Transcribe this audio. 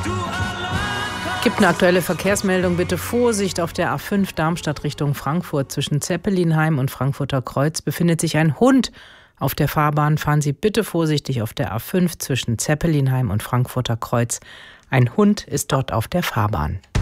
Gibt eine aktuelle Verkehrsmeldung. Bitte Vorsicht auf der A5 Darmstadt Richtung Frankfurt. Zwischen Zeppelinheim und Frankfurter Kreuz befindet sich ein Hund auf der Fahrbahn. Fahren Sie bitte vorsichtig auf der A5 zwischen Zeppelinheim und Frankfurter Kreuz. Ein Hund ist dort auf der Fahrbahn.